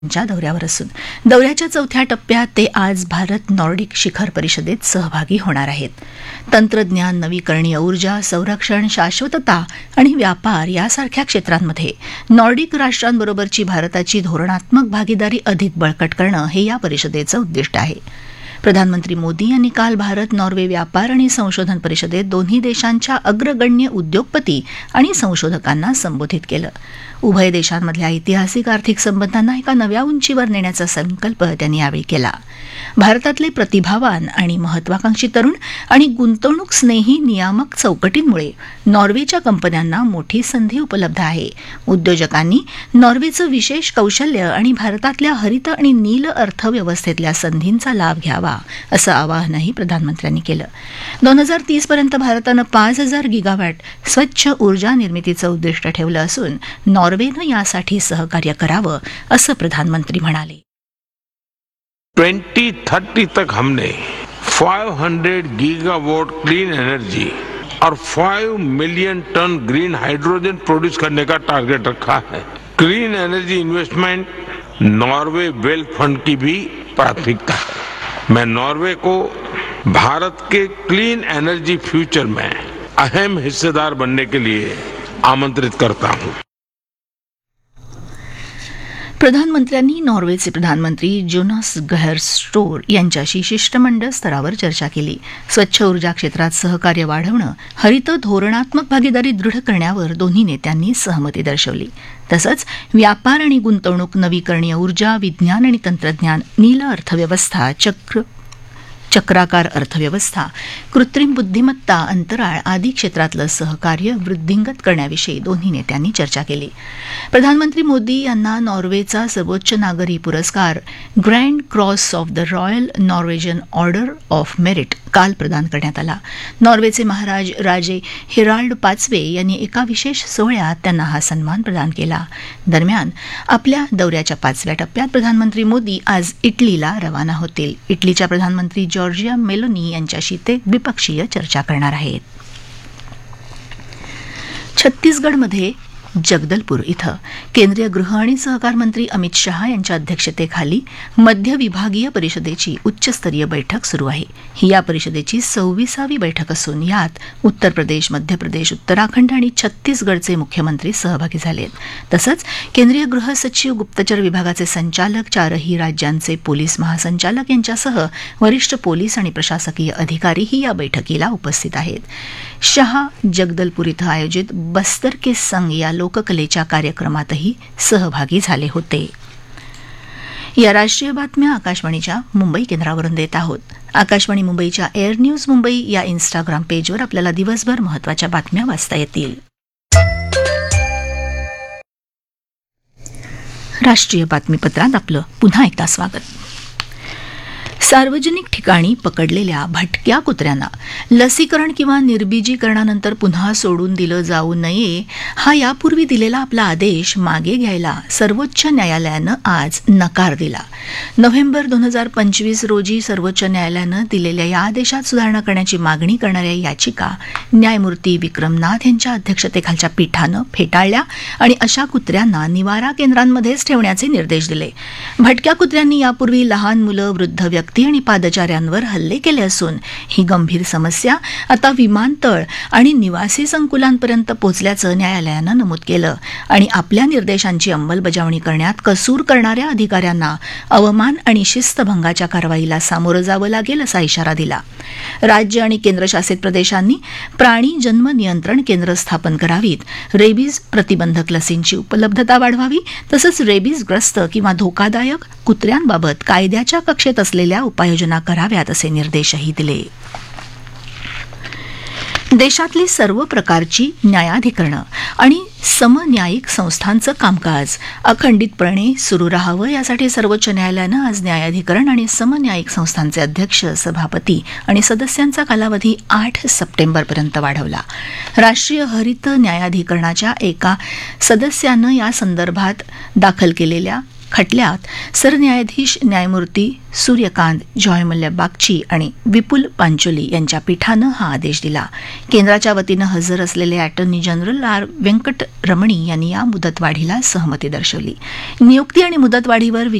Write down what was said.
च्या दौऱ्यावर असून दौऱ्याच्या चौथ्या टप्प्यात ते आज भारत नॉर्डिक शिखर परिषदेत सहभागी होणार आहेत. तंत्रज्ञान, नवीकरणीय ऊर्जा, संरक्षण, शाश्वतता आणि व्यापार यासारख्या क्षेत्रांमध्ये नॉर्डिक राष्ट्रांबरोबरची भारताची धोरणात्मक भागीदारी अधिक बळकट करणं हे या परिषदेचं उद्दिष्ट आहे. प्रधानमंत्री मोदी यांनी काल भारत नॉर्वे व्यापार आणि संशोधन परिषदेत दोन्ही देशांच्या अग्रगण्य उद्योगपती आणि संशोधकांना संबोधित केलं. उभय देशांमधल्या ऐतिहासिक आर्थिक संबंधांना एका नव्या उंचीवर नेण्याचा संकल्प त्यांनी यावेळी केला. भारतातले प्रतिभावान आणि महत्वाकांक्षी तरुण आणि गुंतवणूक स्नेही नियामक चौकटींमुळे नॉर्वेच्या कंपन्यांना मोठी संधी उपलब्ध आहे. उद्योजकांनी नॉर्वेचं विशेष कौशल्य आणि भारतातल्या हरित आणि नील अर्थव्यवस्थेतल्या संधींचा लाभ घ्यावा असं आवाहनही प्रधानमंत्र्यांनी केलं. 2030 पर्यंत भारतानं 5000 गिगावॅट स्वच्छ ऊर्जा निर्मितीचं उद्दिष्ट ठेवलं असून नॉर्वेनं यासाठी सहकार्य करावं असं प्रधानमंत्री म्हणाले. 2030 तक हमने 500 गीगावाट क्लीन एनर्जी और 5 million ton green hydrogen produce करने का टारगेट रखा है. Clean energy investment Norway wealth fund की भी प्राथमिकता है. मैं नॉर्वे को भारत के क्लीन एनर्जी फ्यूचर में अहम हिस्सेदार बनने के लिए आमंत्रित करता हूं. प्रधानमंत्र्यांनी नॉर्वेचे प्रधानमंत्री जोनास गहर स्टोर यांच्याशी शिष्टमंडळ स्तरावर चर्चा केली. स्वच्छ ऊर्जा क्षेत्रात सहकार्य वाढवणं, हरित धोरणात्मक भागीदारी दृढ करण्यावर दोन्ही नेत्यांनी सहमती दर्शवली. तसंच व्यापार आणि गुंतवणूक, नवीकरणीय ऊर्जा, विज्ञान आणि तंत्रज्ञान, नील अर्थव्यवस्था, चक्राकार अर्थव्यवस्था, कृत्रिम बुद्धिमत्ता, अंतराळ आदी क्षेत्रातलं सहकार्य वृद्धिंगत करण्याविषयी दोन्ही नेत्यांनी चर्चा केली. प्रधानमंत्री मोदी यांना नॉर्वेचा सर्वोच्च नागरी पुरस्कार grand cross of the royal Norwegian order of merit काल प्रदान करण्यात आला. नॉर्वेचे महाराज राजे हेराल्ड पाचवे यांनी एका विशेष सोहळ्यात त्यांना हा सन्मान प्रदान केला. दरम्यान आपल्या दौऱ्याच्या 5व्या टप्प्यात प्रधानमंत्री मोदी आज इटलीला रवाना होतील. इटलीच्या प्रधानमंत्री जॉर्जिया मेलोनी यांच्याशी ते द्विपक्षीय चर्चा करणार आहेत. छत्तीसगडमध्ये जगदलपूर इथं केंद्रीय गृह आणि सहकार मंत्री अमित शहा यांच्या अध्यक्षतेखाली मध्य विभागीय परिषदेची उच्चस्तरीय बैठक सुरू आहे. ही या परिषदेची 26वी बैठक असून यात उत्तर प्रदेश, मध्य प्रदेश, उत्तराखंड आणि छत्तीसगडचे मुख्यमंत्री सहभागी झालेत. तसंच केंद्रीय गृह सचिव, गुप्तचर विभागाचे संचालक, 4ही राज्यांचे पोलीस महासंचालक यांच्यासह वरिष्ठ पोलीस आणि प्रशासकीय अधिकारीही या बैठकीला उपस्थित आहेत. शहा जगदलपूर इथं आयोजित बस्तर के संग या लोककलेच्या कार्यक्रमातही सहभागी झाले होते. या राष्ट्रीय बातम्या आकाशवाणीच्या मुंबई केंद्रावरून देत आहोत. आकाशवाणी मुंबईच्या एअर न्यूज मुंबई या इन्स्टाग्राम पेजवर आपल्याला दिवसभर महत्त्वाच्या बातम्या वाचता येतील. राष्ट्रीय बातमीपत्रात आपलं पुन्हा एकदा स्वागत. सार्वजनिक ठिकाणी पकडलेल्या भटक्या कुत्र्यांना लसीकरण किंवा निर्बीजीकरणानंतर पुन्हा सोडून दिलं जाऊ नये हा यापूर्वी दिलेला आपला आदेश मागे घ्यायला सर्वोच्च न्यायालयानं आज नकार दिला. नोव्हेंबर 2025 रोजी सर्वोच्च न्यायालयानं दिलेल्या या आदेशात सुधारणा करण्याची मागणी करणाऱ्या याचिका न्यायमूर्ती विक्रमनाथ यांच्या अध्यक्षतेखालच्या पीठानं फेटाळल्या आणि अशा कुत्र्यांना निवारा केंद्रांमध्येच ठेवण्याचे निर्देश दिले. भटक्या कुत्र्यांनी यापूर्वी लहान मुलं, वृद्ध व्यक्ती आणि पादचाऱ्यांवर हल्ले केले असून ही गंभीर समस्या आता विमानतळ आणि निवासी संकुलांपर्यंत पोहोचल्याचं न्यायालयानं नमूद केलं आणि आपल्या निर्देशांची अंमलबजावणी करण्यात कसूर करणाऱ्या अधिकाऱ्यांना अवमान आणि शिस्तभंगाच्या कारवाईला सामोरं जावं लागेल असा इशारा दिला. राज्य आणि केंद्रशासित प्रदेशांनी प्राणी जन्म नियंत्रण केंद्र स्थापन करावीत, रेबीज प्रतिबंधक लसींची उपलब्धता वाढवावी, तसंच रेबीजग्रस्त किंवा धोकादायक कुत्र्यांबाबत कायद्याच्या कक्षेत असलेल्या उपाययोजना कराव्यात असे निर्देशही दिले. देशातली सर्व प्रकारची न्यायाधिकरणं आणि समन्यायिक संस्थांचं कामकाज अखंडितपणे सुरू राहावं यासाठी सर्वोच्च न्यायालयानं आज न्यायाधिकरण आणि समन्यायिक संस्थांचे अध्यक्ष, सभापती आणि सदस्यांचा कालावधी 8 सप्टेंबरपर्यंत वाढवला. राष्ट्रीय हरित न्यायाधिकरणाच्या एका सदस्यानं या संदर्भात दाखल केलेल्या खटल्यात सरन्यायाधीश न्यायमूर्ती सूर्यकांत जॉयमल्ल्या बागची आणि विपुल पांचोली यांच्या पीठानं हा आदेश दिला. केंद्राच्या वतीनं हजर असलेले अटॉर्नी जनरल आर व्यंकटरमणी यांनी या मुदतवाढीला सहमती दर्शवली. नियुक्ती आणि मुदतवाढीवर